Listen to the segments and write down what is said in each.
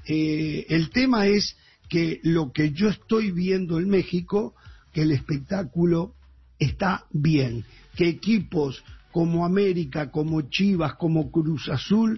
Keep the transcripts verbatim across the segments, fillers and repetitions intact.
eh, el tema es que lo que yo estoy viendo en México, que el espectáculo está bien, que equipos como América, como Chivas, como Cruz Azul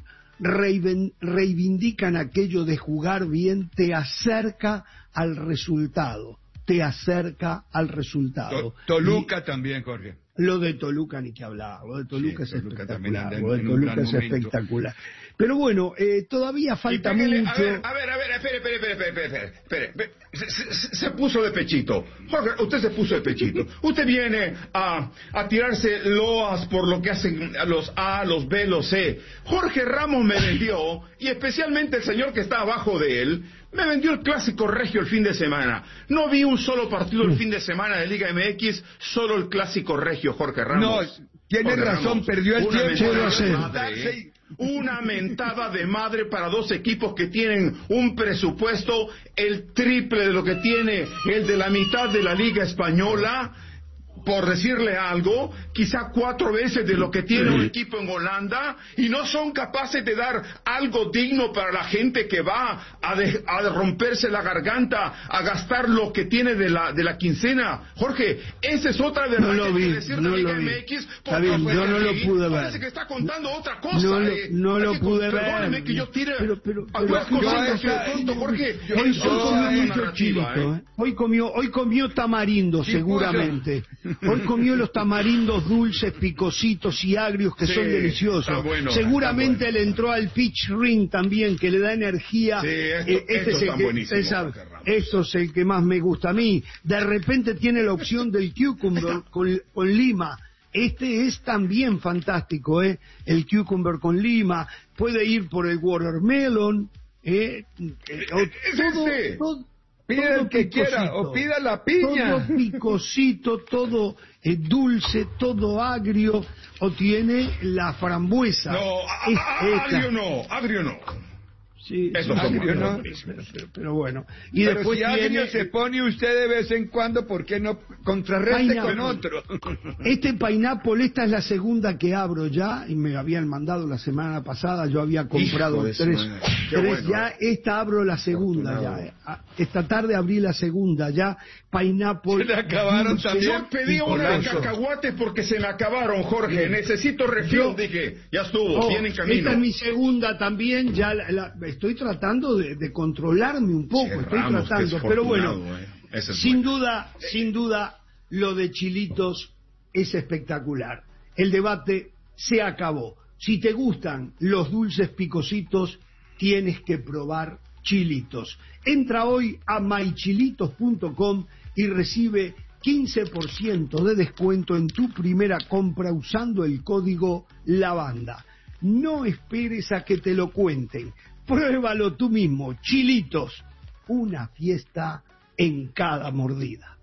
reivindican aquello de jugar bien, te acerca al resultado, te acerca al resultado. Toluca y, también, Jorge. Lo de Toluca ni que hablar, lo de Toluca sí, es Toluca espectacular, en, lo de Toluca es espectacular. Pero bueno, eh, todavía falta pégale, mucho. A ver, a ver, a ver, espere, espere, espere, espere, espere, espere, espere. Se, se, se puso de pechito. Jorge, usted se puso de pechito. Usted viene a, a tirarse loas por lo que hacen los A, los B, los C. Jorge Ramos me vendió, y especialmente el señor que está abajo de él, me vendió el clásico regio el fin de semana. No vi un solo partido el fin de semana de Liga M X, solo el clásico regio, Jorge Ramos. No, tiene Jorge razón, Ramos, perdió el una tiempo mentada de de hacer. madre, ¿eh? Una mentada de madre para dos equipos que tienen un presupuesto el triple de lo que tiene el de la mitad de la Liga Española. Por decirle algo, quizá cuatro veces de lo que tiene un equipo en Holanda, y no son capaces de dar algo digno para la gente que va a, de, a romperse la garganta, a gastar lo que tiene de la de la quincena. Jorge, esa es otra verdad no que vi, hay que decir no de Liga lo vi. M X. Está bien, yo no lo pude ver. Parece que está contando otra cosa. No, lo, eh. no lo que, pude perdóneme ver. que yo tire pero, pero, pero, algunas pero, cosas yo, de tonto, Jorge. Hoy, hoy comió mucho narrativa, chilito, ¿eh? ¿eh? Hoy comió, hoy comió tamarindo, Sí, seguramente. Hoy comió los tamarindos dulces, picositos y agrios que Sí, son deliciosos. está bueno, Seguramente está bueno. le entró al pitch ring también, que le da energía. Sí, esto, eh, este esto es el está que, buenísimo, esa, Jorge Ramos. esto es el que más me gusta a mí. De repente tiene la opción del cucumber con, con lima. Este es también fantástico, ¿eh? El cucumber con lima. Puede ir por el watermelon. ¿eh? ¿Es todo, ese? todo, Pida todo el que picosito, quiera, o pida la piña. todo picosito, todo eh, dulce, todo agrio, o tiene la frambuesa. No, a- Es a- esta. agrio no, agrio no. Sí, Eso sí, son sí, agrio, pero, ¿no? pero, pero- pero bueno. Y Pero después si agrio tiene se pone usted de vez en cuando, ¿por qué no contrarreste Pineapple. con otro? Este pineapple, esta es la segunda que abro ya, y me habían mandado la semana pasada, yo había comprado Hijo de su tres, madre. Qué tres bueno, ya, eh. esta abro la segunda Afortunado. ya. eh. Ah, Esta tarde abrí la segunda ya, pineapple. Se le acabaron dulce también. Yo pedí y una de picoso. cacahuates porque se me acabaron, Jorge. Bien. Necesito refill, Yo- dije. Ya estuvo, Oh, viene en camino. esta es mi segunda también, ya la, la- estoy tratando de, de controlarme un poco, Che, estoy Ramos, que tratando, es pero bueno, afortunado, eh. Ese es sin bueno. duda, sin duda, lo de Chilitos es espectacular. El debate se acabó. Si te gustan los dulces picositos, tienes que probar Chilitos. Entra hoy a my chilitos punto com y recibe quince por ciento de descuento en tu primera compra usando el código LAVANDA. No esperes a que te lo cuenten. Pruébalo tú mismo. Chilitos, una fiesta en cada mordida.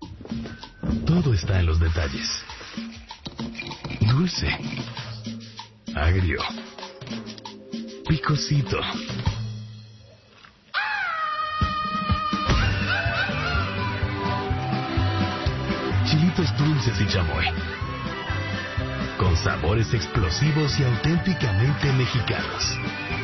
Todo está en los detalles. Dulce, agrio, picosito. Chilitos dulces y chamoy. Con sabores explosivos y auténticamente mexicanos.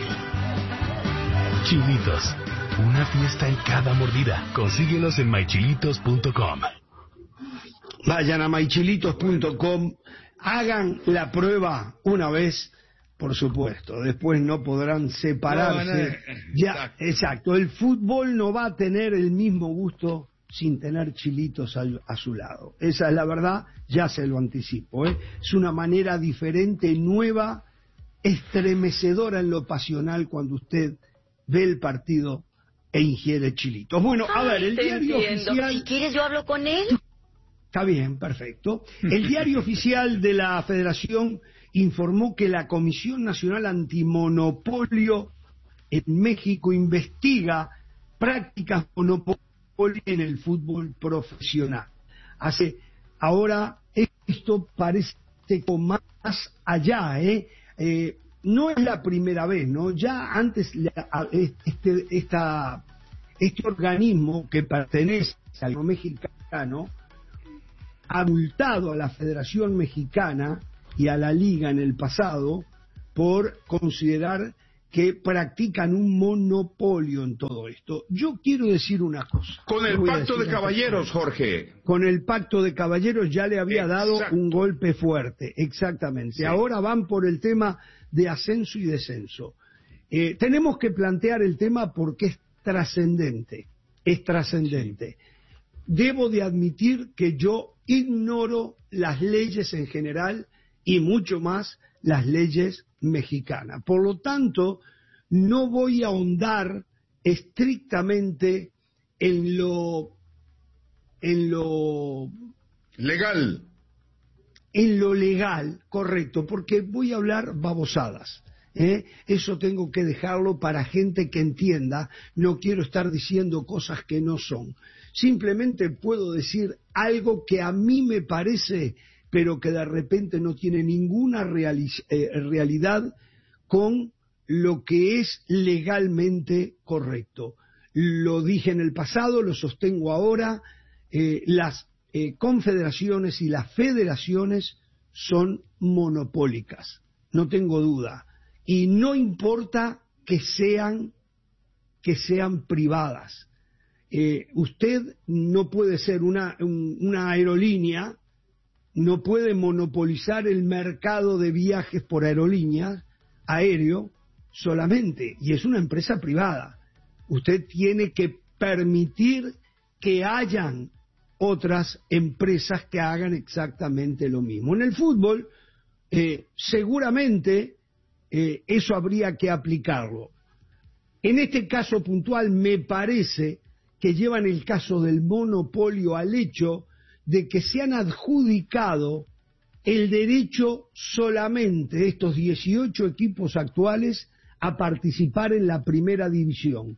Chilitos, una fiesta en cada mordida. Consíguelos en my chilitos punto com. Vayan a my chilitos punto com, hagan la prueba una vez, por supuesto. Después no podrán separarse. No, no, ya, exacto. exacto. El fútbol no va a tener el mismo gusto sin tener chilitos a, a su lado. Esa es la verdad, ya se lo anticipo, ¿eh? Es una manera diferente, nueva, estremecedora en lo pasional cuando usted ve el partido e ingiere chilitos. Bueno, a ver, el Te diario entiendo. oficial... Si quieres yo hablo con él. Está bien, perfecto. El diario oficial de la Federación informó que la Comisión Nacional Antimonopolio en México investiga prácticas monopolio en el fútbol profesional. Hace ahora esto parece más allá, ¿eh? Eh, no es la primera vez, ¿no? Ya antes la- este, esta, este organismo que pertenece al gobierno mexicano ha multado a la Federación Mexicana y a la Liga en el pasado por considerar que practican un monopolio en todo esto. Yo quiero decir una cosa. Con el pacto de caballeros, Jorge. Con el pacto de caballeros ya le había Exacto. dado un golpe fuerte, exactamente. Sí. Ahora van por el tema de ascenso y descenso. Eh, tenemos que plantear el tema porque es trascendente, es trascendente. Debo de admitir que yo ignoro las leyes en general y mucho más las leyes mexicanas. Por lo tanto, no voy a ahondar estrictamente en lo en lo legal. En lo legal, correcto, porque voy a hablar babosadas. ¿eh? Eso tengo que dejarlo para gente que entienda. No quiero estar diciendo cosas que no son. Simplemente puedo decir algo que a mí me parece, pero que de repente no tiene ninguna reali- eh, realidad con lo que es legalmente correcto. Lo dije en el pasado, lo sostengo ahora, eh, las eh, confederaciones y las federaciones son monopólicas, no tengo duda, y no importa que sean, que sean privadas. Eh, usted no puede ser una, un, una aerolínea, no puede monopolizar el mercado de viajes por aerolíneas aéreo solamente, y es una empresa privada. Usted tiene que permitir que hayan otras empresas que hagan exactamente lo mismo. En el fútbol, eh, seguramente eh, eso habría que aplicarlo. En este caso puntual me parece que llevan el caso del monopolio al hecho de que se han adjudicado el derecho solamente estos dieciocho equipos actuales a participar en la primera división,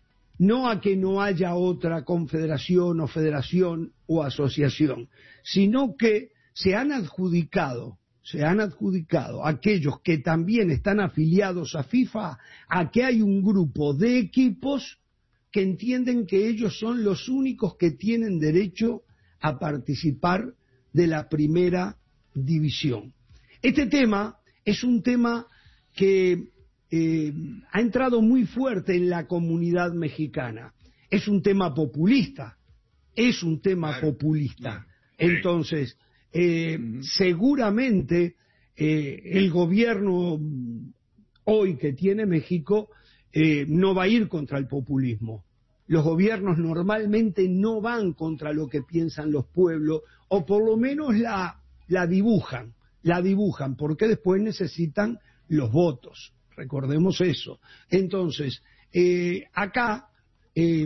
no a que no haya otra confederación o federación o asociación, sino que se han adjudicado, se han adjudicado aquellos que también están afiliados a FIFA, a que hay un grupo de equipos que entienden que ellos son los únicos que tienen derecho a participar de la primera división. Este tema es un tema que eh, ha entrado muy fuerte en la comunidad mexicana. Es un tema populista, es un tema claro, populista. Claro. Entonces, eh, uh-huh. seguramente eh, el gobierno hoy que tiene México eh, no va a ir contra el populismo. Los gobiernos normalmente no van contra lo que piensan los pueblos, o por lo menos la, la dibujan, la dibujan, porque después necesitan los votos. Recordemos eso. Entonces, eh, acá, eh,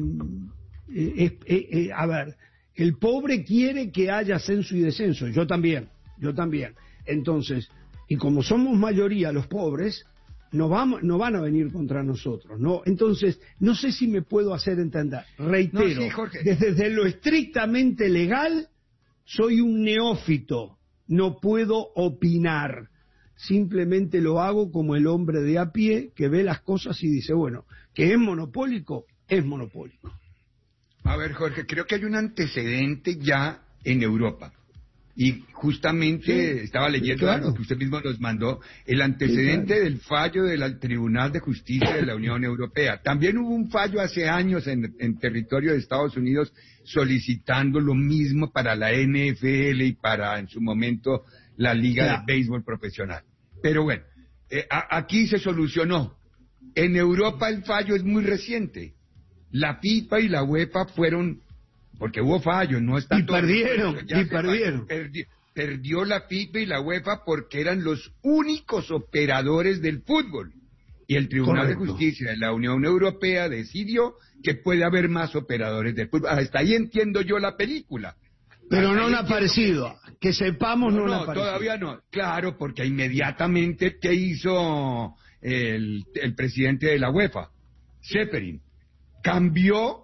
eh, eh, eh, a ver, el pobre quiere que haya ascenso y descenso, yo también, yo también. Entonces, y como somos mayoría los pobres, no, vamos, no van a venir contra nosotros, ¿no? Entonces, no sé si me puedo hacer entender. Reitero, no, sí, Jorge. Desde, desde lo estrictamente legal, soy un neófito, no puedo opinar. Simplemente lo hago como el hombre de a pie que ve las cosas y dice, bueno, que es monopólico, es monopólico. A ver, Jorge, creo que hay un antecedente ya en Europa. Y justamente sí, estaba leyendo claro. algo que usted mismo nos mandó, el antecedente sí, claro. del fallo del Tribunal de Justicia de la Unión Europea. También hubo un fallo hace años en, en territorio de Estados Unidos solicitando lo mismo para la N F L y para, en su momento, la Liga claro. de Béisbol Profesional. Pero bueno, eh, a, aquí se solucionó. En Europa el fallo es muy reciente. La FIFA y la UEFA fueron... porque hubo fallos, no está y todo perdieron, y perdieron. Perdió, perdió la FIFA y la UEFA porque eran los únicos operadores del fútbol. Y el Tribunal Correcto. de Justicia de la Unión Europea decidió que puede haber más operadores del fútbol. Hasta ahí entiendo yo la película. Pero Hasta no han aparecido, que... que sepamos no, no, no han aparecido. Todavía no, claro, porque inmediatamente, ¿qué hizo el, el presidente de la UEFA? Ceferin. Cambió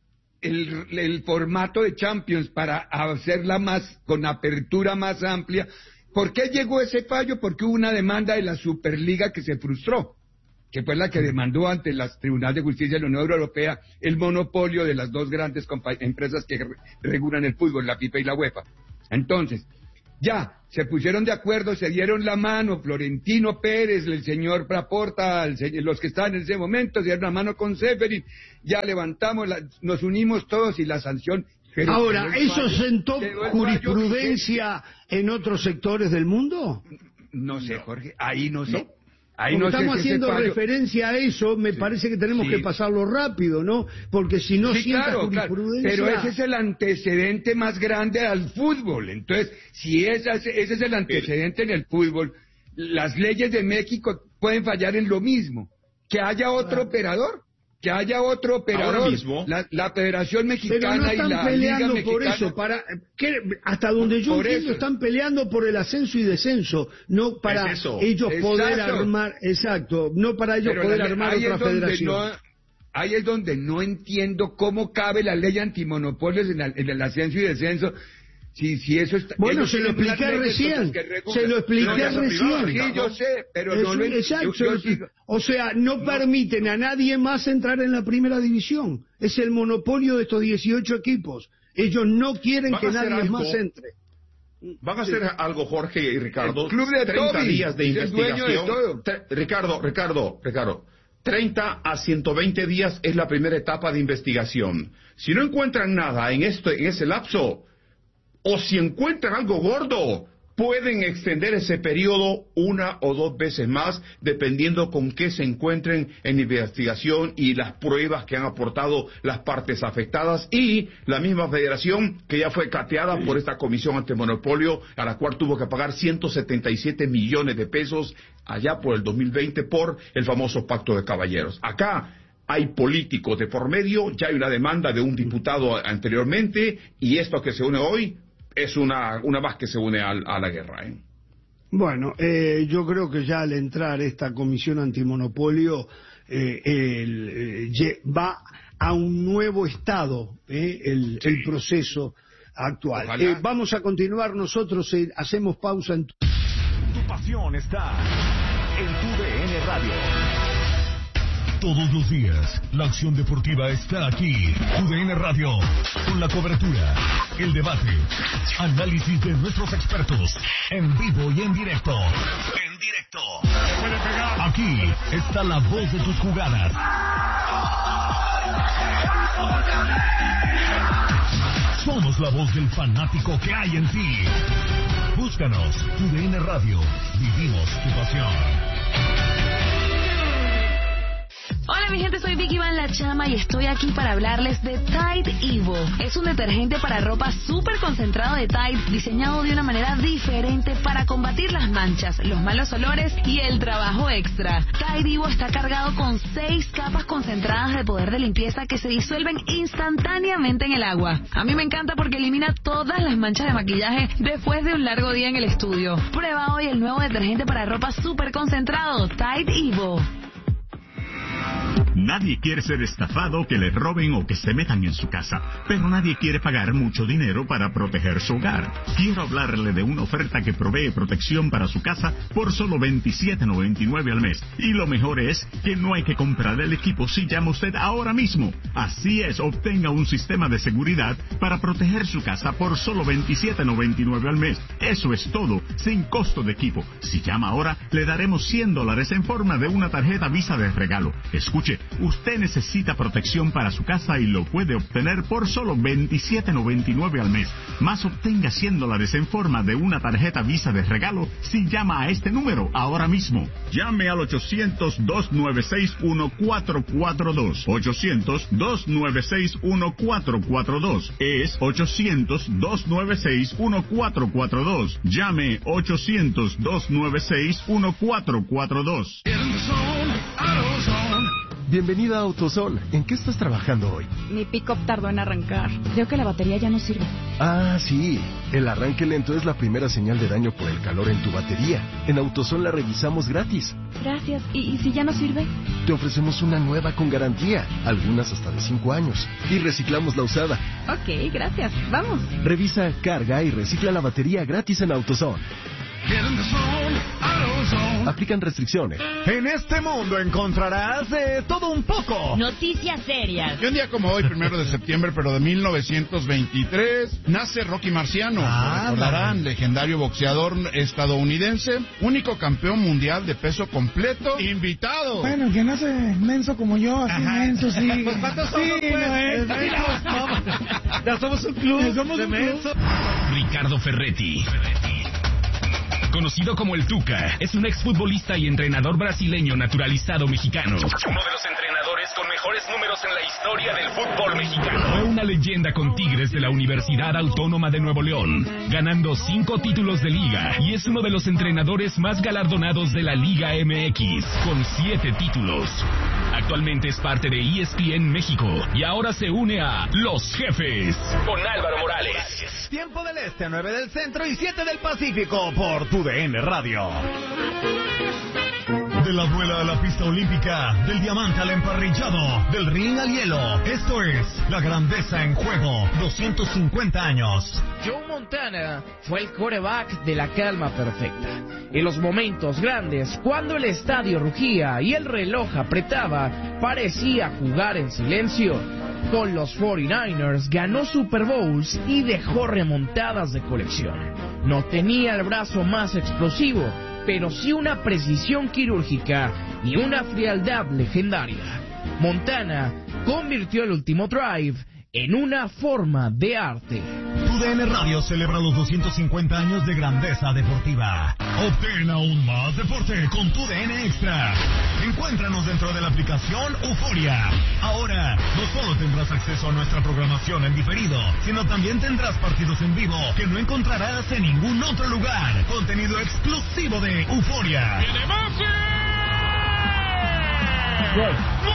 El, el formato de Champions para hacerla más, con apertura más amplia. ¿Por qué llegó ese fallo? Porque hubo una demanda de la Superliga que se frustró, que fue la que demandó ante los Tribunales de Justicia de la Unión Europea el monopolio de las dos grandes empresas que re regulan el fútbol, la FIFA y la UEFA. Entonces, Ya, se pusieron de acuerdo, se dieron la mano, Florentino Pérez, el señor Laporta, el señor, los que estaban en ese momento, se dieron la mano con Ceferin, ya levantamos, la, nos unimos todos y la sanción... Pero ahora, ¿eso sentó jurisprudencia en otros sectores del mundo? No sé, Jorge, ahí no sé. ¿No? Ahí Como no estamos sé haciendo si referencia a eso, me sí. parece que tenemos sí. que pasarlo rápido, ¿no? Porque si no sí, sienta claro, jurisprudencia... Claro. Pero ese es el antecedente más grande al fútbol. Entonces, si ese, ese es el antecedente en el fútbol, las leyes de México pueden fallar en lo mismo. Que haya otro claro. operador. Que haya otro operador, ahora mismo, la, la Federación Mexicana no y la peleando Liga por Mexicana. Eso, para, ¿qué? Hasta donde yo por entiendo eso. Están peleando por el ascenso y descenso, no para ellos exacto. poder armar, exacto, no para ellos Pero poder la, armar otra federación. No, ahí es donde no entiendo cómo cabe la ley antimonopolios en, el, en el ascenso y descenso. Si, si eso está, bueno, se lo expliqué recién, se lo expliqué no, recién. Sí, yo sé, pero es, no lo exacto, yo, yo, yo, o sea, no, no permiten a nadie más entrar en la primera división. Es el monopolio de estos dieciocho equipos. Ellos no quieren que nadie algo, más entre. Van a hacer sí. algo, Jorge y Ricardo. El club de treinta Toby, días de investigación. De todo. Tre- Ricardo, Ricardo, Ricardo. treinta a ciento veinte días es la primera etapa de investigación. Si no encuentran nada en esto, en ese lapso, o si encuentran algo gordo, pueden extender ese periodo una o dos veces más, dependiendo con qué se encuentren en investigación y las pruebas que han aportado las partes afectadas y la misma federación que ya fue cateada por esta comisión antimonopolio, a la cual tuvo que pagar ciento setenta y siete millones de pesos allá por el dos mil veinte por el famoso Pacto de Caballeros. Acá hay políticos de por medio, ya hay una demanda de un diputado anteriormente y esto que se une hoy es una, una más que se une a, a la guerra, ¿eh? Bueno, eh, yo creo que ya al entrar esta comisión antimonopolio eh, el, eh, va a un nuevo estado eh, el, sí. el proceso actual. Eh, vamos a continuar nosotros, eh, hacemos pausa. En tu... tu pasión está en tu D N Radio. Todos los días, la acción deportiva está aquí. U D N Radio, con la cobertura, el debate, análisis de nuestros expertos, en vivo y en directo. En directo. Aquí está la voz de tus jugadas. Somos la voz del fanático que hay en ti. Búscanos, U D N Radio. Vivimos tu pasión. Hola mi gente, soy Vicky Van La Chama y estoy aquí para hablarles de Tide Evo. Es un detergente para ropa súper concentrado de Tide, diseñado de una manera diferente para combatir las manchas, los malos olores y el trabajo extra. Tide Evo está cargado con seis capas concentradas de poder de limpieza que se disuelven instantáneamente en el agua. A mí me encanta porque elimina todas las manchas de maquillaje después de un largo día en el estudio. Prueba hoy el nuevo detergente para ropa súper concentrado, Tide Evo. Nadie quiere ser estafado, que le roben o que se metan en su casa, pero nadie quiere pagar mucho dinero para proteger su hogar. Quiero hablarle de una oferta que provee protección para su casa por solo veintisiete noventa y nueve al mes. Y lo mejor es que no hay que comprar el equipo si llama usted ahora mismo. Así es, obtenga un sistema de seguridad para proteger su casa por solo veintisiete noventa y nueve al mes. Eso es todo, sin costo de equipo. Si llama ahora, le daremos cien dólares en forma de una tarjeta Visa de regalo. Escuche, usted necesita protección para su casa y lo puede obtener por solo veintisiete noventa y nueve al mes. Más obtenga cien dólares en forma de una tarjeta Visa de regalo si llama a este número ahora mismo. Llame al ochocientos, dos nueve seis, uno cuatro cuatro dos. ochocientos, dos nueve seis, uno cuatro cuatro dos. Es ochocientos, dos nueve seis, uno cuatro cuatro dos. Llame ochocientos, dos nueve seis, uno cuatro cuatro dos. Bienvenida a AutoZone. ¿En qué estás trabajando hoy? Mi pick-up tardó en arrancar. Creo que la batería ya no sirve. Ah, sí. El arranque lento es la primera señal de daño por el calor en tu batería. En AutoZone la revisamos gratis. Gracias. ¿Y, y si ya no sirve? Te ofrecemos una nueva con garantía, algunas hasta de cinco años. Y reciclamos la usada. Ok, gracias. Vamos. Revisa, carga y recicla la batería gratis en AutoZone. Get in the zone, AutoZone. Aplican restricciones. En este mundo encontrarás de todo un poco. Noticias serias. Y un día como hoy, primero de septiembre, pero de mil novecientos veintitrés, nace Rocky Marciano. Ah, Lo recordarán, legendario boxeador estadounidense, único campeón mundial de peso completo, invitado. Bueno, el que nace menso como yo, así Ajá. menso, sí. Pues ¿cuántos somos, Sí, pues? no es. Mensos, vamos. Ya somos un club Ya somos de un club. mensos. Ricardo Ferretti. Conocido como el Tuca, es un exfutbolista y entrenador brasileño naturalizado mexicano. Uno de los entrenadores con mejores números en la historia del fútbol mexicano. Fue una leyenda con Tigres de la Universidad Autónoma de Nuevo León, ganando cinco títulos de liga, y es uno de los entrenadores más galardonados de la Liga M X, con siete títulos. Actualmente es parte de E S P N México y ahora se une a Los Jefes con Álvaro Morales. Tiempo del Este, nueve del Centro y siete del Pacífico por tu D N Radio. De la duela a la pista olímpica, del diamante al emparrillado, del ring al hielo. Esto es La Grandeza en Juego, doscientos cincuenta años. Joe Montana fue el quarterback de la calma perfecta. En los momentos grandes, cuando el estadio rugía y el reloj apretaba, parecía jugar en silencio. Con los cuarenta y nueve ers ganó Super Bowls y dejó remontadas de colección. No tenía el brazo más explosivo, pero sí una precisión quirúrgica y una frialdad legendaria. Montana convirtió el último drive en una forma de arte. Tu D N Radio celebra los doscientos cincuenta años de grandeza deportiva. Obtén aún más deporte con tu D N Extra. Encuéntranos dentro de la aplicación Euforia. Ahora, no solo tendrás acceso a nuestra programación en diferido, sino también tendrás partidos en vivo que no encontrarás en ningún otro lugar. Contenido exclusivo de Euforia. ¡Viene Messi! ¡Gol!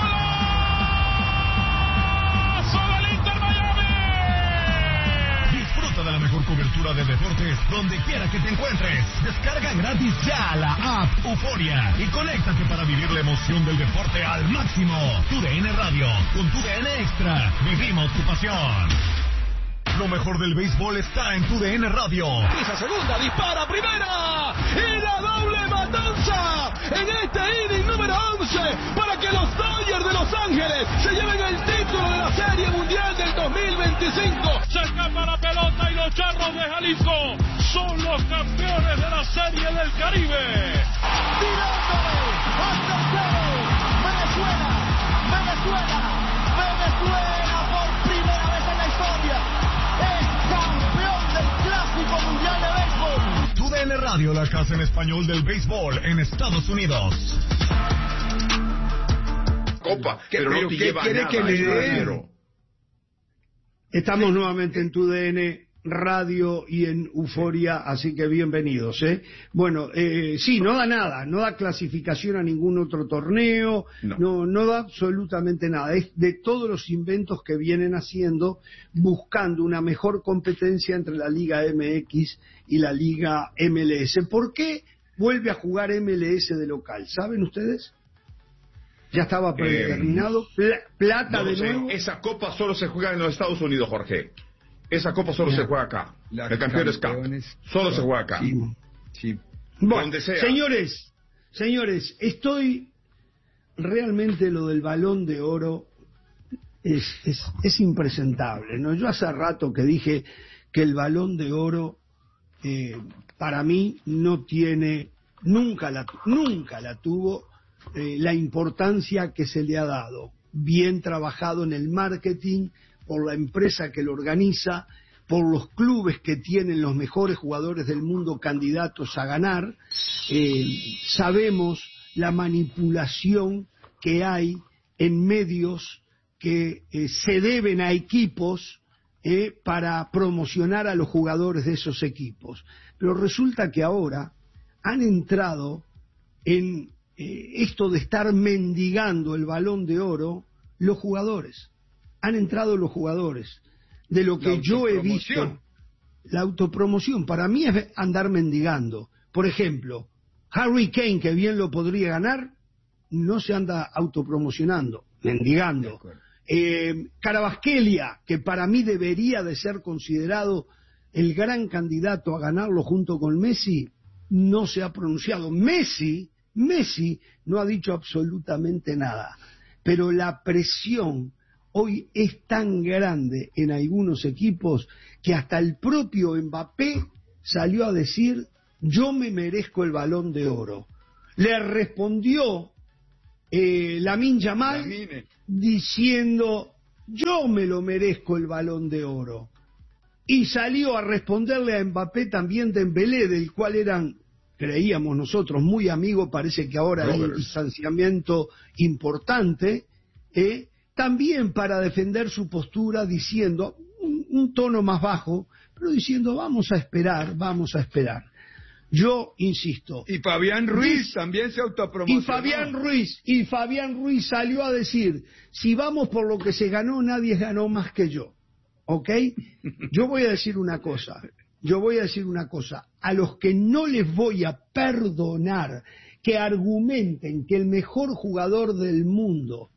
Disfruta de la mejor cobertura de deportes donde quiera que te encuentres. Descarga gratis ya la app Euforia y conéctate para vivir la emoción del deporte al máximo. Tu D N Radio, con tu D N Extra, vivimos tu pasión. Lo mejor del béisbol está en tu D N Radio. Pisa segunda, dispara primera y la doble matanza en este inning número once para que los Dodgers de Los Ángeles se lleven el título de la Serie Mundial del dos mil veinticinco. Se escapa la pelota y los Charros de Jalisco son los campeones de la Serie del Caribe. Tirándole al tercero, Venezuela, Venezuela, Venezuela por primera vez en la historia. Es campeón del Clásico Mundial de Béisbol. Tu D N Radio, la casa en español del béisbol en Estados Unidos. Copa, pero, pero no te ¿qué lleva quiere nada, que le den? extranjero. Estamos nuevamente en tu D N Radio y en Euforia, así que bienvenidos, ¿eh? Bueno, eh, sí, no da nada, no da clasificación a ningún otro torneo, no. no, no da absolutamente nada. Es de todos los inventos que vienen haciendo, buscando una mejor competencia entre la Liga M X y la Liga M L S. ¿Por qué vuelve a jugar M L S de local? ¿Saben ustedes? Ya estaba predeterminado. Pla plata no de sé, nuevo. esa copa solo se juega en los Estados Unidos, Jorge. Esa copa solo Ya. se juega acá. La el campeón es Cup. Solo se juega acá. Sí, sí. Bueno, Donde sea. señores, señores, estoy realmente lo del Balón de Oro es, es, es impresentable, ¿no? Yo hace rato que dije que el Balón de Oro eh, para mí no tiene, nunca la, nunca la tuvo eh, la importancia que se le ha dado. Bien trabajado en el marketing, por la empresa que lo organiza, por los clubes que tienen los mejores jugadores del mundo candidatos a ganar. Eh, sabemos la manipulación que hay en medios que eh, se deben a equipos eh, para promocionar a los jugadores de esos equipos. Pero resulta que ahora han entrado en eh, esto de estar mendigando el Balón de Oro los jugadores. Han entrado los jugadores. De lo que yo he visto, la autopromoción, para mí es andar mendigando. Por ejemplo, Harry Kane, que bien lo podría ganar, no se anda autopromocionando, mendigando. Eh, Carabasquelia, que para mí debería de ser considerado el gran candidato a ganarlo junto con Messi, no se ha pronunciado. Messi, Messi no ha dicho absolutamente nada, pero la presión hoy es tan grande en algunos equipos que hasta el propio Mbappé salió a decir: yo me merezco el Balón de Oro. Le respondió eh, Lamine Yamal Lamine. diciendo: yo me lo merezco el Balón de Oro. Y salió a responderle a Mbappé también Dembélé, del cual eran, creíamos nosotros, muy amigos. Parece que ahora Robert. hay un distanciamiento importante, ¿eh? también para defender su postura, diciendo, un, un tono más bajo, pero diciendo: vamos a esperar, vamos a esperar. Yo insisto. Y Fabián Ruiz también se autopromocionó. Y Fabián Ruiz, y Fabián Ruiz salió a decir: si vamos por lo que se ganó, nadie ganó más que yo. ¿Ok? Yo voy a decir una cosa, yo voy a decir una cosa, a los que no les voy a perdonar que argumenten que el mejor jugador del mundo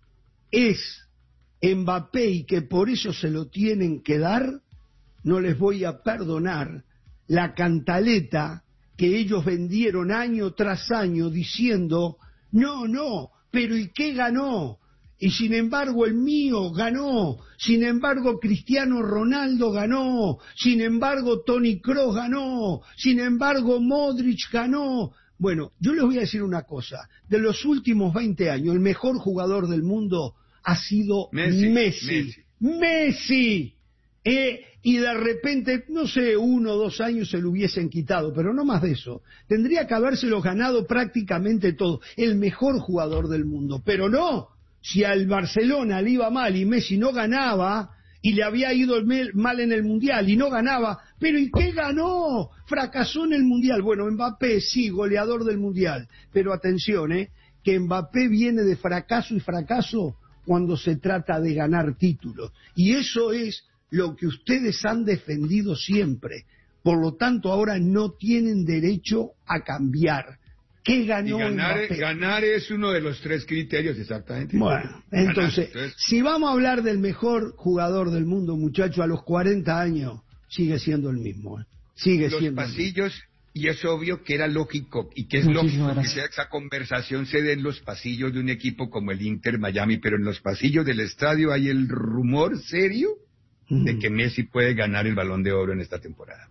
es Mbappé y que por eso se lo tienen que dar, no les voy a perdonar la cantaleta que ellos vendieron año tras año diciendo: no, no, pero ¿y qué ganó? Y sin embargo el mío ganó, sin embargo Cristiano Ronaldo ganó, sin embargo Toni Kroos ganó, sin embargo Modric ganó. Bueno, yo les voy a decir una cosa: de los últimos veinte años el mejor jugador del mundo ha sido Messi. Messi. Messi. Messi. Eh, y de repente, no sé, uno o dos años se lo hubiesen quitado, pero no más de eso. Tendría que habérselo ganado prácticamente todo. El mejor jugador del mundo. Pero no, si al Barcelona le iba mal y Messi no ganaba, y le había ido mal en el Mundial y no ganaba, pero ¿y qué ganó? Fracasó en el Mundial. Bueno, Mbappé sí, goleador del Mundial. Pero atención, eh, que Mbappé viene de fracaso y fracaso cuando se trata de ganar títulos. Y eso es lo que ustedes han defendido siempre. Por lo tanto, ahora no tienen derecho a cambiar. ¿Qué ganó y ganar, Mbappé? Ganar es uno de los tres criterios, exactamente. Bueno, entonces, ganar, entonces, si vamos a hablar del mejor jugador del mundo, muchacho, a los cuarenta años, sigue siendo el mismo. ¿eh? Sigue los siendo pasillos, y es obvio que era lógico, y que es Muchísimas lógico gracias. que esa conversación se dé en los pasillos de un equipo como el Inter Miami, pero en los pasillos del estadio hay el rumor serio de que Messi puede ganar el Balón de Oro en esta temporada.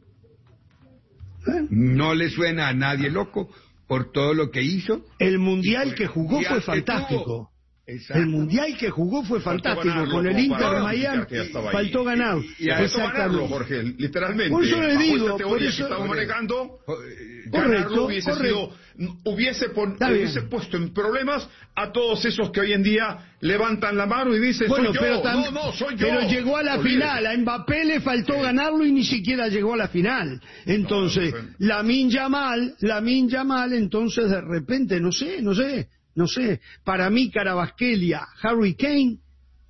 ¿Eh? No le suena a nadie loco por todo lo que hizo. El mundial que jugó mundial fue fantástico. El mundial que jugó fue fantástico. Ganarlo, con el Inter de Miami faltó ganar. Y, y, y faltó ganarlo, Jorge, literalmente. Por eso le digo, por eso que estamos manejando, ganarlo hubiese sido, hubiese, pon, hubiese puesto en problemas a todos esos que hoy en día levantan la mano y dicen: bueno, soy yo, pero tam, no, no, soy yo. Pero llegó a la Olvídate. final, a Mbappé le faltó sí. ganarlo y ni siquiera llegó a la final. Entonces, no, no, no. Lamine Yamal, Lamine Yamal, entonces de repente, no sé, no sé. No sé, para mí Carabasquelia, Harry Kane,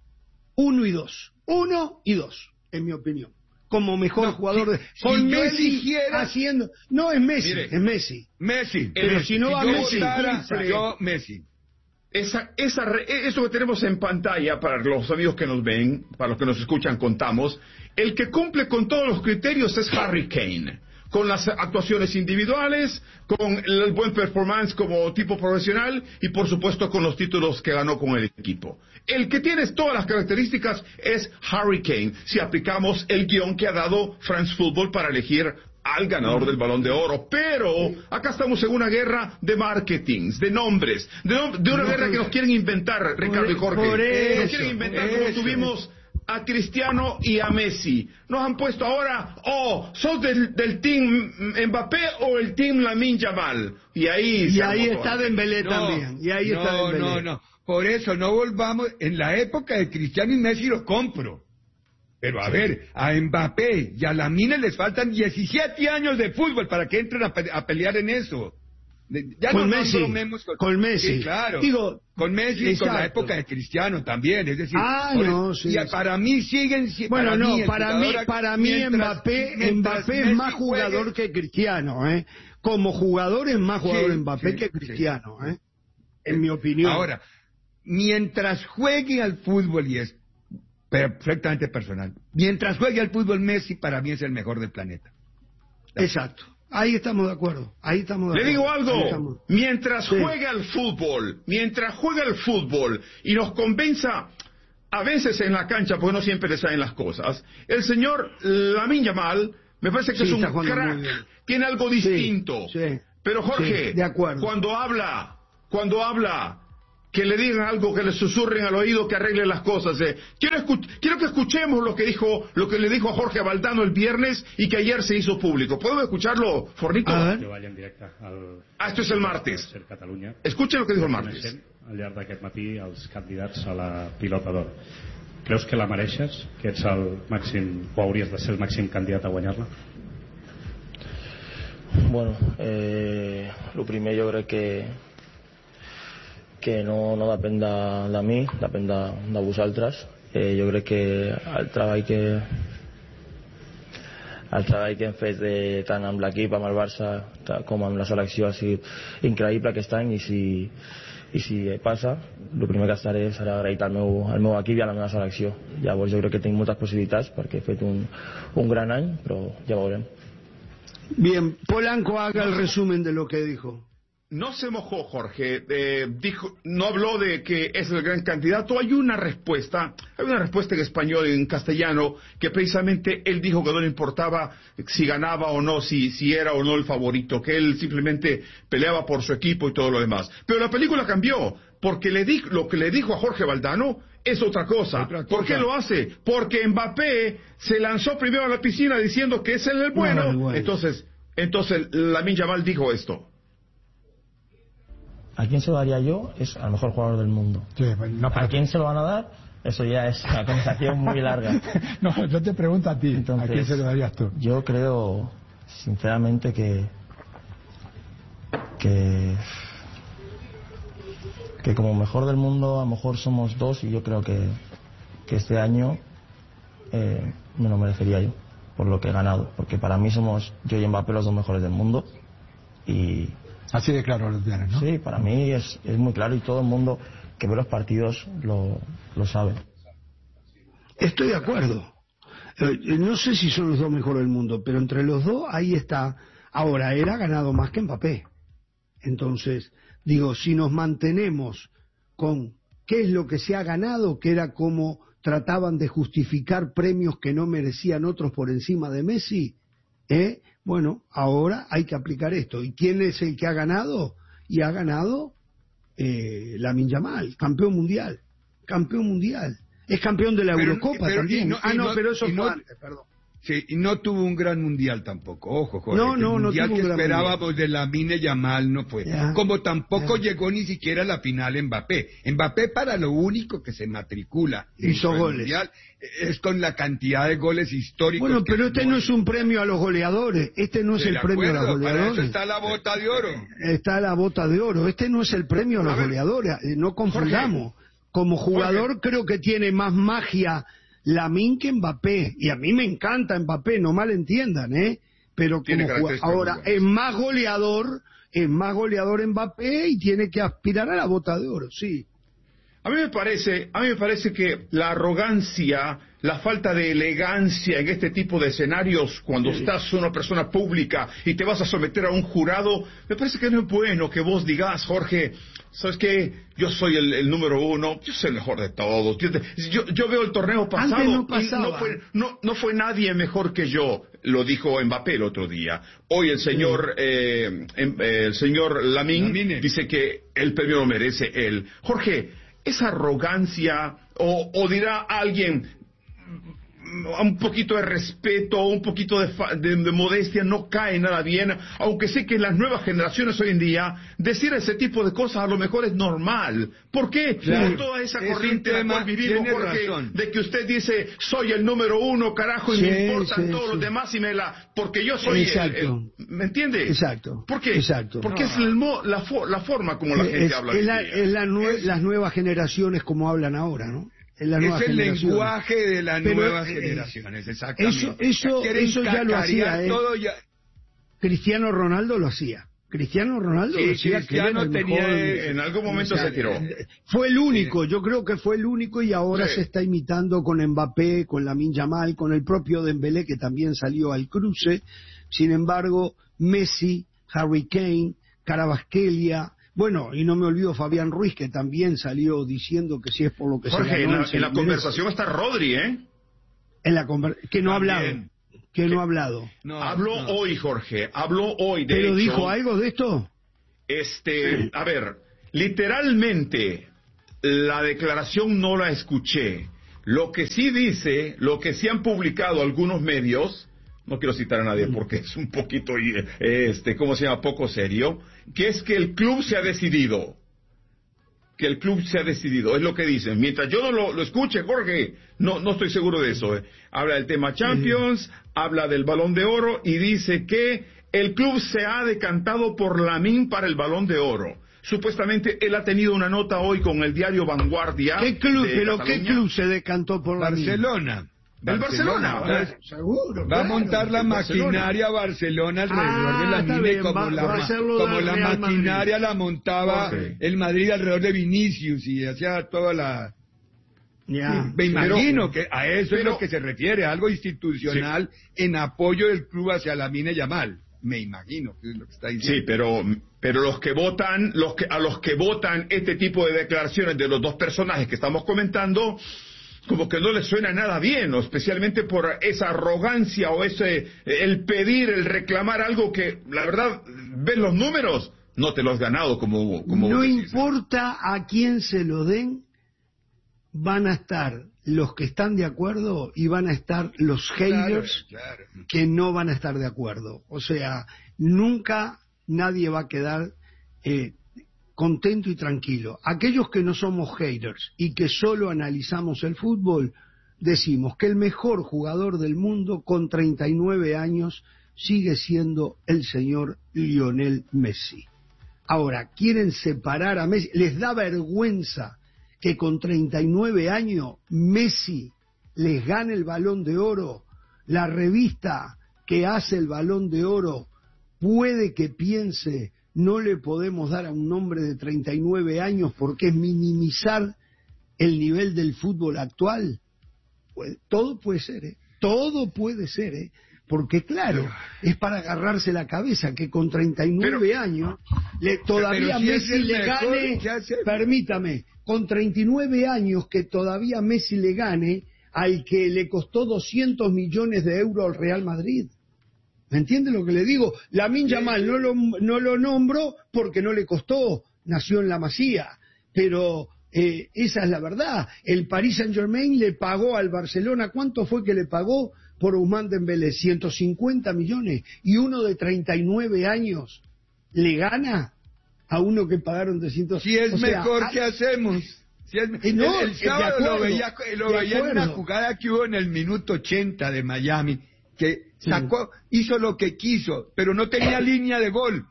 uno y dos. Uno y dos, en mi opinión. Como mejor no, jugador de... Si, con si Messi eligiera... haciendo... No, es Messi, Mire, es Messi. Messi. Pero eh, si no si va yo Messi... Votara, yo Messi. Esa, esa, eso que tenemos en pantalla, para los amigos que nos ven, para los que nos escuchan, contamos, el que cumple con todos los criterios es Harry Kane. Con las actuaciones individuales, con el buen performance como tipo profesional y por supuesto con los títulos que ganó con el equipo. El que tiene todas las características es Harry Kane, si aplicamos el guión que ha dado France Football para elegir al ganador del Balón de Oro. Pero acá estamos en una guerra de marketings, de nombres, de, nom de una no, guerra que nos quieren inventar, Ricardo y Jorge. Por eso, nos quieren inventar eso. como tuvimos a Cristiano y a Messi. Nos han puesto ahora, oh, ¿sos del, del team Mbappé o el team Lamine Yamal? Y ahí, y ahí está Dembélé no, también. Y ahí no, está Dembélé. No, no, por eso no volvamos. En la época de Cristiano y Messi lo compro. Pero a sí. ver, a Mbappé y a Lamine les faltan diecisiete años de fútbol para que entren a, pe a pelear en eso. Ya con no Messi, con, con Messi, sí, claro. Digo, con Messi y con la época de Cristiano también, es decir, ah, no, sí, y sí. para mí siguen bueno, para no, mí, para mí, para mí mientras, Mbappé, Mbappé es más jugador juegue... que Cristiano, ¿eh? Como jugador es más jugador sí, Mbappé sí, que Cristiano, sí. ¿eh? En mi opinión. Ahora, mientras juegue al fútbol, y es perfectamente personal, mientras juegue al fútbol, Messi para mí es el mejor del planeta. Exacto. Ahí estamos de acuerdo. Ahí estamos de Le digo acuerdo. algo. Mientras sí. juega el fútbol, mientras juega el fútbol y nos convenza a veces en la cancha, porque no siempre le salen las cosas, el señor Lamine Yamal me parece que sí, es un crack. Tiene algo distinto. Sí, sí, Pero Jorge, sí, de acuerdo. cuando habla, cuando habla, que le digan algo, que le susurren al oído, que arregle las cosas. Eh. Quiero, escu- quiero que escuchemos lo que dijo, lo que le dijo a Jorge Valdano el viernes y que ayer se hizo público. ¿Podemos escucharlo, Fornito? Ah, esto es el martes. Escuche lo que dijo el martes. Al llarg d'aquest matí els candidats a la pilota d'or. Creus que la mereixes? Que ets el màxim, o hauries de ser el màxim candidat a guanyar-la? Bueno, eh, el primer jo crec que que no, no depèn de, de mi, depèn de, de vosaltres. Eh, jo crec que el treball que el treball que hem fet de, tant amb l'equip, amb el Barça com amb la selecció ha sigut increïble aquest any, i si, i si passa, el primer que estaré serà agraït al meu, al meu equip i a la meva selecció. Llavors jo crec que tinc moltes possibilitats perquè he fet un, un gran any, però ja veurem. Bien, Polanco haga el resumen de lo que dijo. No se mojó, Jorge. Eh, dijo, no habló de que es el gran candidato. Hay una respuesta, hay una respuesta en español y en castellano que precisamente él dijo que no le importaba si ganaba o no, si, si era o no el favorito, que él simplemente peleaba por su equipo y todo lo demás. Pero la película cambió, porque le di, lo que le dijo a Jorge Valdano es otra cosa. otra cosa. ¿Por qué lo hace? Porque Mbappé se lanzó primero a la piscina diciendo que es él el bueno. Bueno, bueno. Entonces, entonces Lamine Yamal dijo esto. ¿A quién se lo daría yo? Es al mejor jugador del mundo. Sí, no, ¿A quién se lo van a dar? Eso ya es una conversación muy larga. No, yo te pregunto a ti. Entonces, ¿a quién se lo darías tú? Yo creo, sinceramente, que que que como mejor del mundo a lo mejor somos dos, y yo creo que, que este año eh, me lo merecería yo por lo que he ganado, porque para mí somos yo y Mbappé los dos mejores del mundo. Y así de claro lo tienes, ¿no? Sí, para mí es, es muy claro, y todo el mundo que ve los partidos lo, lo sabe. Estoy de acuerdo. Eh, no sé si son los dos mejores del mundo, pero entre los dos ahí está. Ahora, él ha ganado más que Mbappé. Entonces, digo, si nos mantenemos con qué es lo que se ha ganado, que era como trataban de justificar premios que no merecían otros por encima de Messi, ¿eh? Bueno, ahora hay que aplicar esto. ¿Y quién es el que ha ganado? Y ha ganado eh, Lamine Yamal, campeón mundial. Campeón mundial. Es campeón de la pero, Eurocopa pero, también. No, ah, no, no, pero eso fue no, antes, perdón. Sí, y no tuvo un gran mundial tampoco, ojo, Jorge. No, no, el mundial no tuvo que un gran esperábamos mundial. de Lamine Yamal no fue. Ya, Como tampoco ya. llegó ni siquiera a la final Mbappé. Mbappé para lo único que se matricula hizo goles. Mundial es con la cantidad de goles históricos. Bueno, pero este no es un premio a los goleadores. Este no es el premio acuerdo, a los goleadores. Para eso está la bota de oro. Está la bota de oro. Este no es el premio a los a goleadores. No confundamos. Jorge. Como jugador Jorge. creo que tiene más magia Lamine que Mbappé, y a mí me encanta Mbappé, no malentiendan, ¿eh? Pero como jugador, ahora es más goleador, es más goleador Mbappé y tiene que aspirar a la bota de oro, sí. A mí me parece, a mí me parece que la arrogancia, la falta de elegancia en este tipo de escenarios, cuando sí. estás una persona pública y te vas a someter a un jurado, me parece que no es bueno que vos digas, Jorge, ¿sabes qué? Yo soy el, el número uno, yo soy el mejor de todos. Yo, yo veo el torneo pasado no y no fue, no, no fue nadie mejor que yo, lo dijo Mbappé el otro día. Hoy el señor, sí. eh, el señor Lamine, Lamine dice que el premio lo merece él. Jorge, esa arrogancia, o, o dirá alguien, un poquito de respeto, un poquito de, de, de modestia no cae nada bien, aunque sé que en las nuevas generaciones hoy en día decir ese tipo de cosas a lo mejor es normal. ¿Por qué? Claro. Por toda esa corriente en la cual vivimos, porque de que usted dice soy el número uno, carajo, y sí, me importan sí, todos sí. los demás y me la, porque yo soy el, el, ¿me entiende? Exacto. ¿Por qué? Exacto. Porque no. es el mo, la, la forma como la gente es, habla. Es, la, es la nue es, las nuevas generaciones como hablan ahora, ¿no? La es el lenguaje de las Pero, nuevas eh, generaciones, exactamente. Eso, eso, eso ya lo hacía, ¿eh? Ya... Cristiano Ronaldo lo hacía. Cristiano Ronaldo sí, lo hacía. Cristiano que tenía, mejor, en algún momento o sea, se tiró. Fue el único, sí. yo creo que fue el único, y ahora sí. se está imitando con Mbappé, con Lamine Yamal, con el propio Dembélé, que también salió al cruce. Sin embargo, Messi, Harry Kane, Carabasquelia, bueno, y no me olvido Fabián Ruiz, que también salió diciendo que si es por lo que Jorge, se ganó... en la, en la conversación está Rodri, ¿eh? En la conver... Que no ha hablado. Que no ha hablado. No, habló no. hoy, Jorge, habló hoy, de ¿Pero hecho, dijo algo de esto? Este, sí. A ver, literalmente, la declaración no la escuché. Lo que sí dice, lo que sí han publicado algunos medios, no quiero citar a nadie porque es un poquito, este, ¿cómo se llama? Poco serio, que es que el club se ha decidido. Que el club se ha decidido, es lo que dicen. Mientras yo no lo, lo escuche, Jorge, no, no estoy seguro de eso. Eh. Habla del tema Champions, sí. habla del Balón de Oro y dice que el club se ha decantado por Lamine para el Balón de Oro. Supuestamente él ha tenido una nota hoy con el diario Vanguardia. ¿Qué club, pero qué club se decantó por Lamine? Barcelona. El Barcelona, Barcelona. Seguro, va a montar la maquinaria Barcelona alrededor ah, de Lamine como va, la, va como la maquinaria Madrid. La montaba okay. el Madrid alrededor de Vinicius y hacía toda la... Ya. Sí, me imagino pero, que a eso pero, es lo que se refiere, algo institucional sí. en apoyo del club hacia Lamine Yamal. Me imagino que es lo que está diciendo. Sí, pero pero los que votan, los que a los que votan este tipo de declaraciones de los dos personajes que estamos comentando, como que no les suena nada bien, ¿no? Especialmente por esa arrogancia o ese el pedir, el reclamar algo que la verdad ves los números, no te lo has ganado como como no importa a quién se lo den, van a estar los que están de acuerdo y van a estar los haters claro, claro. que no van a estar de acuerdo. O sea, nunca nadie va a quedar eh, contento y tranquilo. Aquellos que no somos haters y que solo analizamos el fútbol, decimos que el mejor jugador del mundo con treinta y nueve años sigue siendo el señor Lionel Messi. Ahora, quieren separar a Messi, les da vergüenza que con treinta y nueve años Messi les gane el Balón de Oro. La revista que hace el Balón de Oro puede que piense, no le podemos dar a un hombre de treinta y nueve años porque es minimizar el nivel del fútbol actual. Pues, todo puede ser, ¿eh? Todo puede ser, ¿eh? Porque claro, es para agarrarse la cabeza que con treinta y nueve pero, años le, todavía si Messi le mejor, gane, permítame, con treinta y nueve años que todavía Messi le gane al que le costó doscientos millones de euros al Real Madrid. ¿Me entiende lo que le digo? Lamine Yamal no lo, no lo nombro porque no le costó, nació en la Masía, pero eh, esa es la verdad. El Paris Saint-Germain le pagó al Barcelona, ¿cuánto fue que le pagó por Ousmane Dembélé? ciento cincuenta millones, y uno de treinta y nueve años le gana a uno que pagaron de ciento cincuenta. Si es mejor, ¿qué hacemos? Si es, eh, no, el, el sábado acuerdo, lo veía, lo veía en una jugada que hubo en el minuto ochenta de Miami, que sacó, sí. hizo lo que quiso, pero no tenía línea de gol.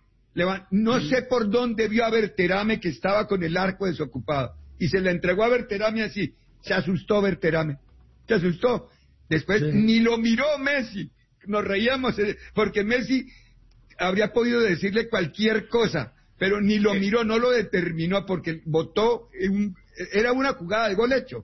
No sé por dónde vio a Berterame que estaba con el arco desocupado, y se le entregó a Berterame así. Se asustó Berterame, se asustó. Después sí. ni lo miró Messi, nos reíamos, porque Messi habría podido decirle cualquier cosa, pero ni lo miró, no lo determinó, porque votó, un, era una jugada de gol hecho,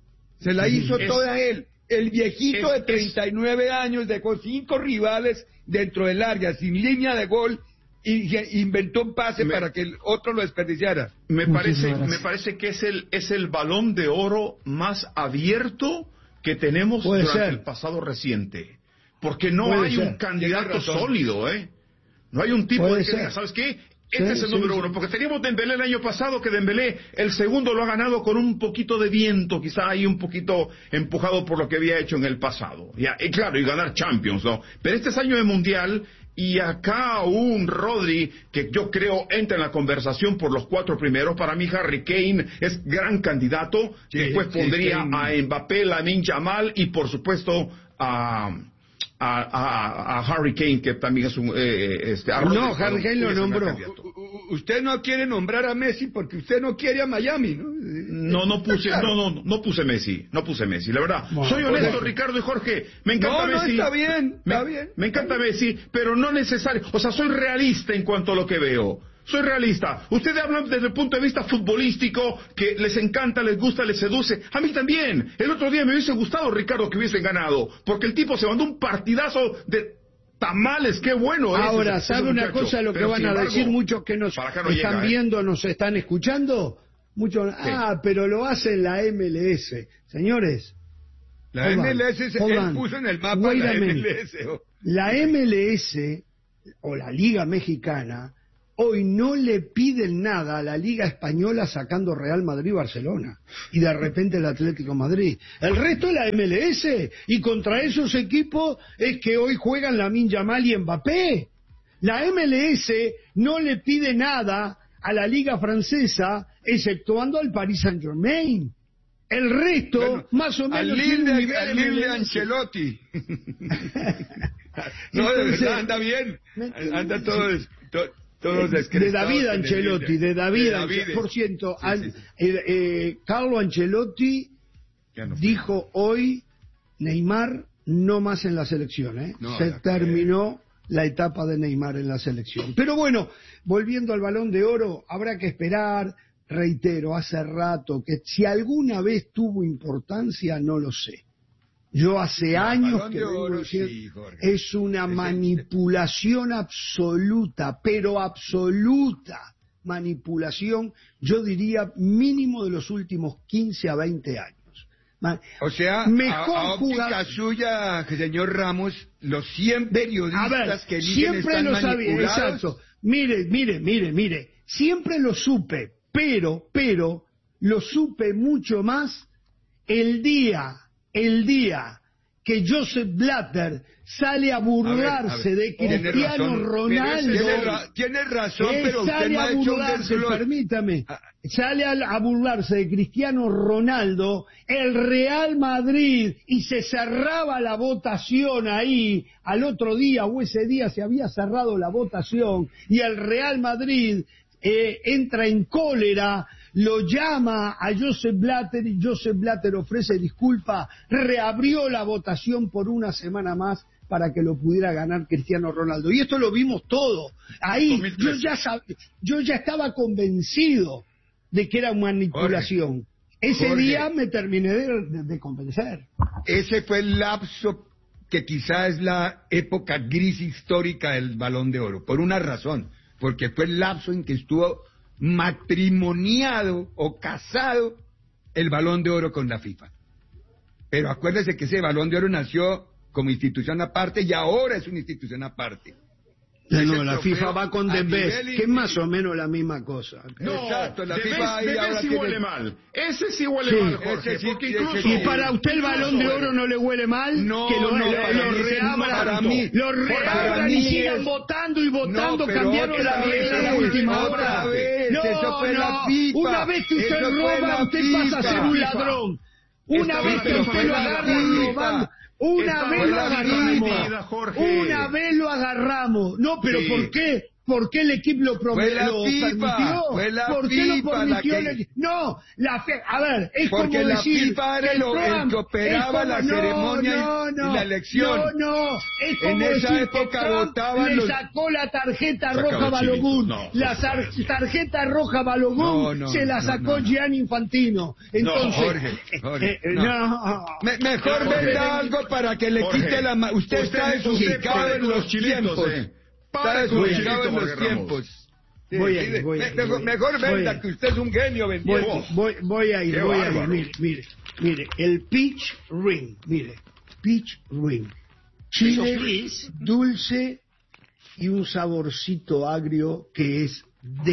se la hizo es, toda él, el viejito es, de treinta y nueve es, años dejó cinco rivales dentro del área, sin línea de gol, y, y inventó un pase me, para que el otro lo desperdiciara. Me parece, me parece que es el, es el Balón de Oro más abierto que tenemos Puede durante ser. el pasado reciente, porque no Puede hay ser. un candidato sólido, ¿eh? No hay un tipo de que diga, ¿sabes qué? Este sí, es el sí, número sí. uno, porque teníamos Dembélé el año pasado, que Dembélé el segundo lo ha ganado con un poquito de viento, quizá ahí un poquito empujado por lo que había hecho en el pasado, ya, y claro, y ganar Champions, ¿no? Pero este es año de Mundial, y acá un Rodri, que yo creo entra en la conversación por los cuatro primeros. Para mí Harry Kane es gran candidato, sí, después sí, pondría Kane. a Mbappé, Lamine Yamal y por supuesto a, a, a, a Harry Kane, que también es un eh, este, no, Harry Kane lo nombró. Usted no quiere nombrar a Messi porque usted no quiere a Miami, ¿no? No, no puse, no, no, no puse Messi, no puse Messi, la verdad. Bueno, soy honesto, pues, Ricardo y Jorge, me encanta no, Messi. No, está bien, está me, bien. Me encanta Messi, pero no necesario, o sea, soy realista en cuanto a lo que veo. Soy realista. Ustedes hablan desde el punto de vista futbolístico, que les encanta, les gusta, les seduce. A mí también. El otro día me hubiese gustado, Ricardo, que hubiesen ganado, porque el tipo se mandó un partidazo de tamales, qué bueno es. Ahora, ese, ¿sabe ese una muchacho? cosa lo que Pero, van sin a embargo, decir muchos que nos para acá no están llega, viendo, ¿eh? nos están escuchando? Muchos, ah, pero lo hace la M L S. Señores, la M L S se él puso en el mapa la M L S. Oh. La M L S o la Liga Mexicana hoy no le piden nada a la Liga Española sacando Real Madrid-Barcelona y de repente el Atlético Madrid. El resto es la M L S y contra esos equipos es que hoy juegan Lamine Yamal y Mbappé. La M L S no le pide nada a la Liga Francesa exceptuando al Paris Saint-Germain. El resto, bueno, más o menos, tiene un nivel al Lille de Ancelotti. No, entonces, de verdad, anda bien. Anda todo... todo de David Ancelotti, de David, de David. Por cierto, sí, sí, sí. Eh, eh, Carlo Ancelotti no dijo hoy, Neymar no más en la selección, ¿eh? No, se terminó que... la etapa de Neymar en la selección. Pero bueno, volviendo al Balón de Oro, habrá que esperar, reitero, hace rato, que si alguna vez tuvo importancia, no lo sé. Yo hace no, años que vengo diciendo, sí, es una es manipulación el... absoluta, pero absoluta manipulación, yo diría mínimo de los últimos quince a veinte años. O sea, mejor a, a óptica jugar... suya, señor Ramos, los cien periodistas a ver, que eligen siempre están lo sabía, exacto. Mire, mire, mire, mire, siempre lo supe, pero, pero, lo supe mucho más el día... el día que Joseph Blatter sale a burlarse a ver, a ver. de Cristiano tiene Ronaldo, tiene, ra tiene razón, pero sale usted no a burlarse, permítame, sale a, a burlarse de Cristiano Ronaldo, el Real Madrid, y se cerraba la votación ahí, al otro día o ese día se había cerrado la votación, y el Real Madrid eh, entra en cólera, lo llama a Joseph Blatter y Joseph Blatter ofrece disculpa, reabrió la votación por una semana más para que lo pudiera ganar Cristiano Ronaldo. Y esto lo vimos todo. Ahí yo ya, sab... yo ya estaba convencido de que era manipulación. Jorge, Ese Jorge, día me terminé de, de, de convencer. Ese fue el lapso que quizá es la época gris histórica del Balón de Oro, por una razón, porque fue el lapso en que estuvo matrimoniado o casado el Balón de Oro con la FIFA. Pero acuérdese que ese Balón de Oro nació como institución aparte y ahora es una institución aparte. No, no, la FIFA va con The Best, que es más o menos la misma cosa. No, exacto, la The FIFA Best, ahora sí tiene... huele mal. Ese sí huele sí, mal, Jorge. Sí, porque incluso... ¿Y para usted el Balón de Oro no le huele mal? No, que lo, no, lo, para lo mí, reabran, para mí, lo reabran y sigan es... votando y votando, no, cambiaron la regla a la última hora. Vez, no, eso fue no, la FIFA. Una vez que usted eso roba, usted FIFA. pasa a ser un ladrón. Una vez que usted lo agarra robando... Una vez lo agarramos, una vez lo agarramos. No, pero sí. ¿por qué? ¿Por qué el equipo lo, pro fue la lo FIFA, permitió? Fue la ¿Por qué FIFA lo permitió? la que... No, la fe... a ver, es porque como la decir FIFA era lo, el que operaba como... la no, ceremonia no, no, y la elección. No, no, es como en esa decir época que votaban le los... sacó la tarjeta roja a Balogun. No, la tarjeta roja a Balogun no, no, se la sacó no, no. Gianni Infantino. Entonces, no, Jorge, Jorge, eh, eh, no. No. Me, mejor venda algo para que le Jorge, quite la... Usted, usted está desubicado en los tiempos. Eh. Está desubicado en los tiempos. Sí, voy a ir, voy a ir, mejor, voy mejor venda que usted es un genio vendiendo. Voy, voy, voy a ir, Qué voy bárbaro. a ir. Mire, mire, mire, el peach ring, mire, peach ring. Chile dulce y un saborcito agrio que es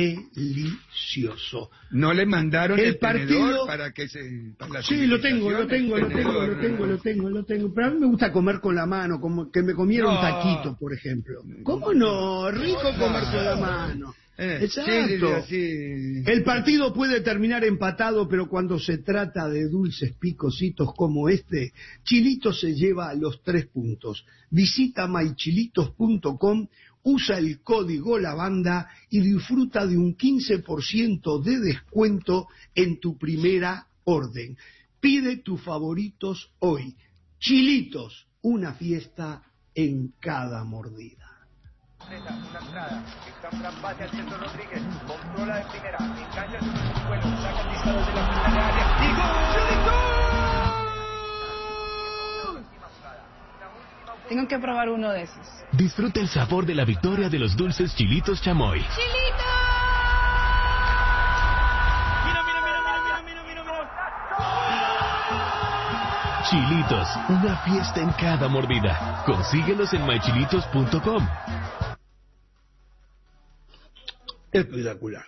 delicioso. No le mandaron el, el partido para que se para sí lo tengo lo tengo lo tengo lo tengo lo tengo lo tengo pero a mí me gusta comer con la mano, como que me comiera no. un taquito, por ejemplo. ¿Cómo no? Rico comer con la mano. Eh, Exacto. Sí, sí, sí. El partido puede terminar empatado, pero cuando se trata de dulces picositos como este, Chilitos se lleva los tres puntos. Visita my chilitos punto com, usa el código LABANDA y disfruta de un quince por ciento de descuento en tu primera orden. Pide tus favoritos hoy. Chilitos, una fiesta en cada mordida. Una entrada, está un gran pase al centro Rodríguez, controla de primera, engancha el segundo vuelo, saca el disparo de la primera área y ¡gol! ¡Gol! Tengo que probar uno de esos. Disfruta el sabor de la victoria de los dulces Chilitos Chamoy. ¡Chilitos! Mira, mira, mira, mira, mira, mira, mira. Chilitos, una fiesta en cada mordida. Consíguelos en my chilitos punto com. Espectacular.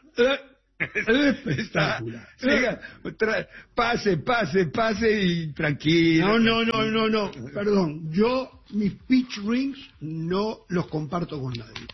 Espectacular. Siga, tra- pase, pase, pase y tranquilo. No, no, no, no, no. Perdón. Yo, mis pitch rings no los comparto con nadie.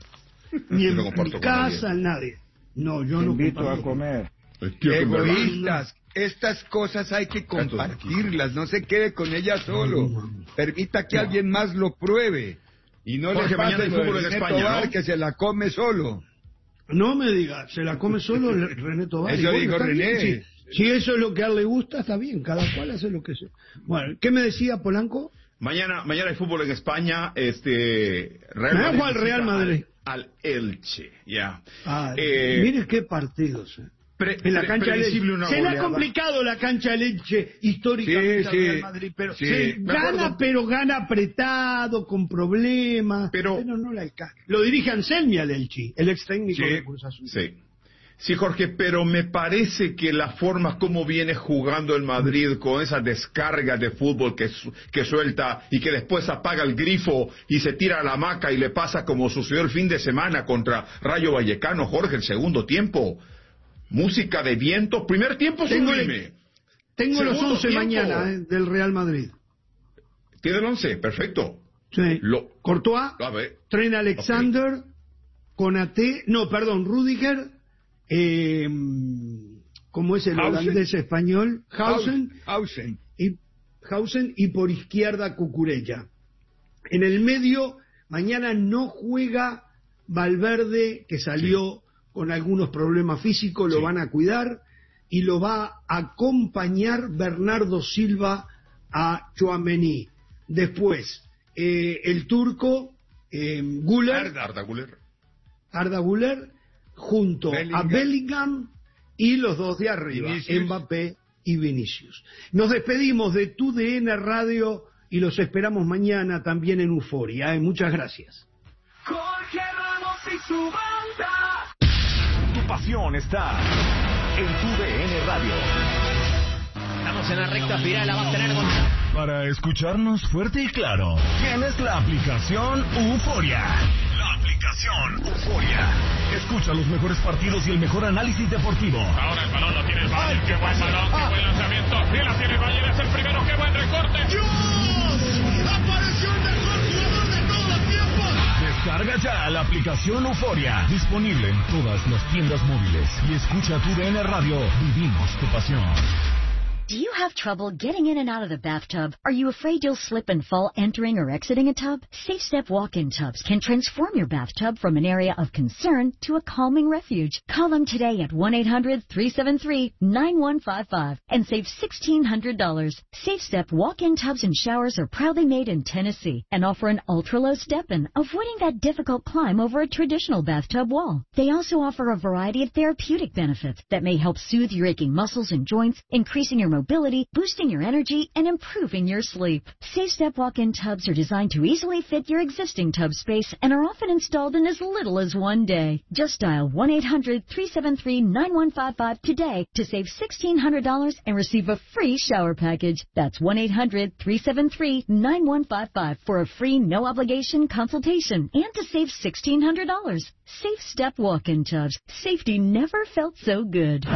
Ni en Yo no comparto mi con casa, nadie. No, yo Te no invito comparto a comer. Egoístas, estas cosas hay que compartirlas, no se quede con ellas solo. Permita que alguien más lo pruebe. Y no Jorge, le mañana pase hay lo de fútbol en René España, Tobar, ¿no? que se la come solo. No me diga, se la come solo Le- René Tobar. Eso Y bueno, dijo está René. bien, Si, si eso es lo que a él le gusta, está bien. Cada cual hace lo que sea. Bueno, ¿qué me decía Polanco? Mañana, mañana hay fútbol en España. Este, Real Me Madrid hago al Real visita Madrid. Al, al Elche, ya. Ah, Eh, mire qué partidos. eh. Pre- En la pre- cancha de previsible Leche. una Se le ha goleada. complicado la cancha de Leche históricamente Sí, al Real sí, Madrid, pero sí. se Me gana, acuerdo- pero gana apretado, con problemas, Pero- no la alcanza. Lo dirige Anselmi al Elche, el ex técnico Sí, de Cruz Azul. sí. Sí, Jorge, pero me parece que la forma como viene jugando el Madrid con esa descarga de fútbol que, su- que suelta y que después apaga el grifo y se tira a la hamaca y le pasa como sucedió el fin de semana contra Rayo Vallecano, Jorge, el segundo tiempo. Música de viento, primer tiempo Tengo, sublime. tengo los Segundo once tiempo. mañana eh, del Real Madrid. Tiene el once, perfecto. Sí. Lo, Courtois, a ver, Trent Alexander, Konaté, no, perdón, Rudiger, eh, ¿cómo es el Hausen. holandés español? Hausen, Hausen. y Hausen y por izquierda Cucurella. En el medio, mañana no juega Valverde, que salió con algunos problemas físicos, lo Sí. van a cuidar, y lo va a acompañar Bernardo Silva a Tchouaméni. Después, eh, el turco, eh, Güler, Arda, Arda Güler. Arda Güler, junto Bellingham. a Bellingham y los dos de arriba, Vinicius. Mbappé y Vinicius. Nos despedimos de Tu D N Radio y los esperamos mañana también en Euforia. ¿eh? Muchas gracias. Jorge Ramos y su banda. Tu pasión está en Tu D N Radio. Estamos en la recta final, la va a tener Gonzalo. Para escucharnos fuerte y claro, Tienes la aplicación Euforia. la aplicación Euforia. Escucha los mejores partidos y el mejor análisis deportivo. Ahora el balón lo tiene el Bayern. Qué buen balón, qué buen lanzamiento. Y la tiene el Bayern, es el primero. Qué buen recorte. ¡Apareció el mejor jugador de todos los tiempos! Descarga ya la aplicación Euforia. Disponible en todas las tiendas móviles. Y escucha Tu D N Radio. Vivimos tu pasión. Do you have trouble getting in and out of the bathtub? Are you afraid you'll slip and fall entering or exiting a tub? Safe Step walk-in tubs can transform your bathtub from an area of concern to a calming refuge. Call them today at one eight hundred three seven three nine one five five and save sixteen hundred dollars. Safe Step walk-in tubs and showers are proudly made in Tennessee and offer an ultra-low step-in, avoiding that difficult climb over a traditional bathtub wall. They also offer a variety of therapeutic benefits that may help soothe your aching muscles and joints, increasing your mobility, boosting your energy, and improving your sleep. Safe Step walk-in tubs are designed to easily fit your existing tub space and are often installed in as little as one day. Just dial one eight hundred three seven three nine one five five today to save sixteen hundred dollars and receive a free shower package. That's one eight hundred three seven three nine one five five for a free no-obligation consultation and to save sixteen hundred dollars. Safe Step walk-in tubs. Safety never felt so good.